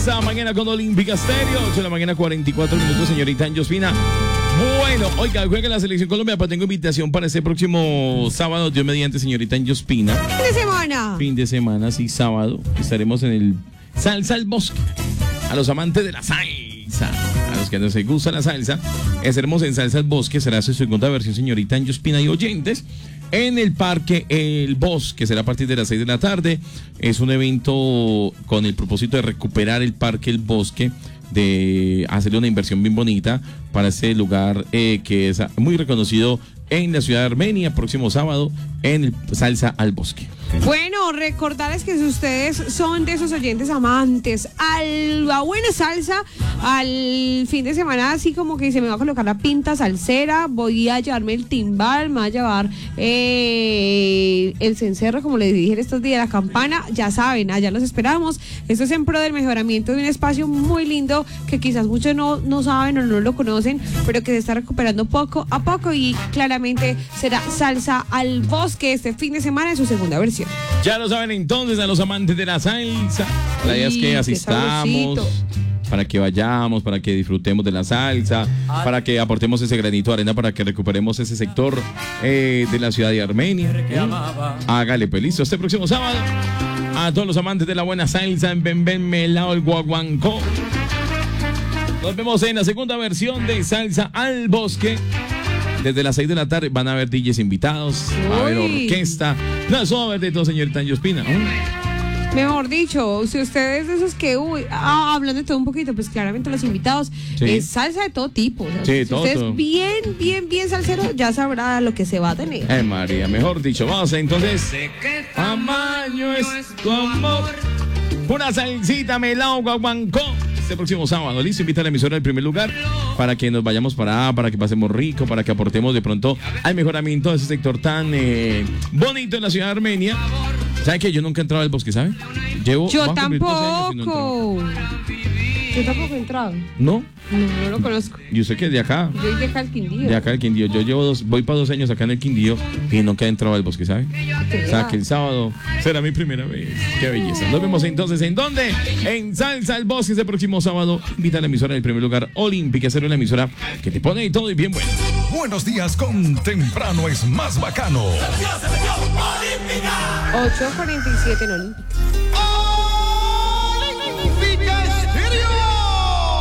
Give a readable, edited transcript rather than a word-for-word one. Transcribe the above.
Salsa mañana con Olímpica Stereo, 8 de la mañana, 44 minutos, señorita Anjospina. Bueno, oiga, juega la Selección Colombia, pero tengo invitación para este próximo sábado, Dios mediante, señorita Anjospina. Fin de semana. Fin de semana, sí, sábado. Estaremos en el Salsa al Bosque. A los amantes de la salsa, a los que no se gusta la salsa, estaremos en Salsa al Bosque. Será su segunda versión, señorita Anjospina y oyentes, en el Parque El Bosque. Será a partir de las 6 de la tarde. Es un evento con el propósito de recuperar el Parque El Bosque, de hacerle una inversión bien bonita para ese lugar que es muy reconocido en la ciudad de Armenia, próximo sábado en el Salsa al Bosque. Bueno, recordarles que si ustedes son de esos oyentes amantes a la buena salsa, al fin de semana así como que se me va a colocar la pinta salsera, voy a llevarme el timbal, me va a llevar el cencerro, como les dije estos días, la campana, ya saben, allá los esperamos. Esto es en pro del mejoramiento de un espacio muy lindo que quizás muchos no saben o no lo conocen, pero que se está recuperando poco a poco, y claramente será Salsa al Bosque este fin de semana en su segunda versión. Ya lo saben entonces, a los amantes de la salsa, la idea es que asistamos, para que vayamos, para que disfrutemos de la salsa, para que aportemos ese granito de arena, para que recuperemos ese sector de la ciudad de Armenia. Hágale, pues listo, este próximo sábado, a todos los amantes de la buena salsa en Benben Melao, el Guaguancó. Nos vemos en la segunda versión de Salsa al Bosque. Desde las 6 de la tarde van a haber DJs invitados, va a haber orquesta. No, eso va a haber de todo, señorita Anjospina. Mejor dicho, si ustedes de esos que, hablando de todo un poquito, pues claramente los invitados, es salsa de todo tipo. O sea, sí, si todo, usted todo. es bien salsero, ya sabrá lo que se va a tener. María, mejor dicho, vamos entonces. Tamaño es tu amor. Una salsita Melao Guaguancó. Este próximo sábado, listo, invita a la emisora del primer lugar para que nos vayamos para que pasemos rico, para que aportemos de pronto al mejoramiento de ese sector tan bonito en la ciudad de Armenia. ¿Sabe qué? Yo nunca he entrado al bosque, ¿sabe? Yo tampoco. Yo tampoco he entrado. ¿No? No lo conozco. Yo sé que es de acá. Yo soy de acá al Quindío. De acá al Quindío. Yo llevo voy para 2 años acá en el Quindío y nunca he entrado al bosque, ¿sabe? O sea, que el sábado será mi primera vez. Qué belleza. Nos vemos entonces, ¿en dónde? En Salsa al Bosque este próximo sábado. Invita a la emisora del primer lugar, Olímpica, a ser una emisora que te pone y todo y bien bueno. Buenos días con Temprano es más bacano. 8:47 en Olímpica.